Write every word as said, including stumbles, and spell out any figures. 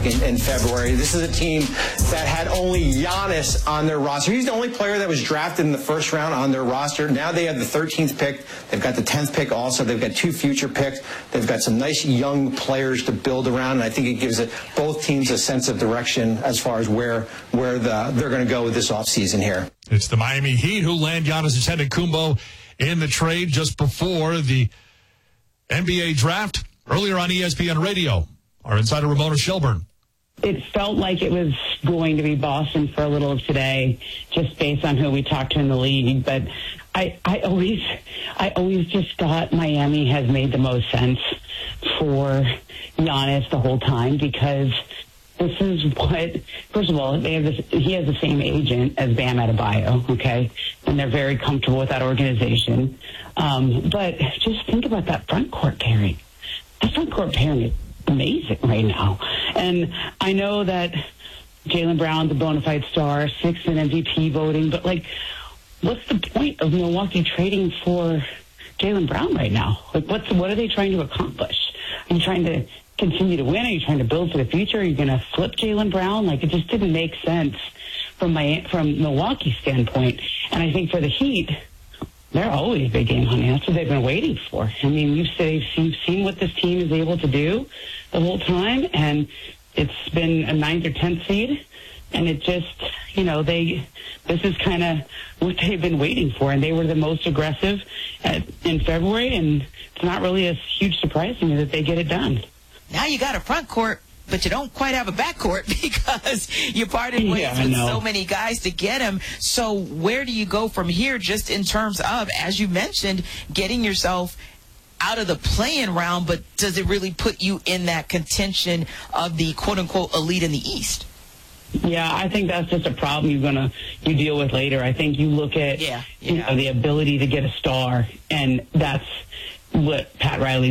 in, in February. This is a team that had only Giannis on their roster. He's the only player that was drafted in the first round on their roster. Now they have the thirteenth pick. They've got the tenth pick also. They've got two future picks. They've got some nice young players to build around, and I think it gives it, both teams a sense of direction as far as where where the, they're going to go with this offseason here. It's the Miami Heat who land Giannis Antetokounmpo in the trade just before the N B A draft. Earlier on E S P N Radio, our insider Ramona Shelburne. It felt like it was going to be Boston for a little of today, just based on who we talked to in the league. But I, I always, I always just thought Miami has made the most sense for Giannis the whole time, because this is what, first of all, they have this, he has the same agent as Bam Adebayo, okay? And they're very comfortable with that organization. Um, but just think about that front court pairing. That front court pairing is amazing right now. And I know that Jaylen Brown's a bona fide star, sixth in M V P voting, but, like, what's the point of Milwaukee trading for Jaylen Brown right now? Like, what's, what are they trying to accomplish? Are you trying to continue to win? Are you trying to build for the future? Are you going to flip Jaylen Brown? Like, it just didn't make sense from my from Milwaukee's standpoint. And I think for the Heat, they're always big game hunting. That's what they've been waiting for. I mean, you've seen, seen what this team is able to do the whole time, and it's been a ninth or tenth seed, and it just, you know, they, this is kind of what they've been waiting for, and they were the most aggressive at, in February, and it's not really a huge surprise to me that they get it done. Now you got a front court, but you don't quite have a backcourt because you parted ways yeah, with so many guys to get him. So where do you go from here, just in terms of, as you mentioned, getting yourself out of the play-in round, but does it really put you in that contention of the quote-unquote elite in the East? Yeah, I think that's just a problem you're gonna you deal with later. I think you look at yeah, yeah. You know, the ability to get a star, and that's what Pat Riley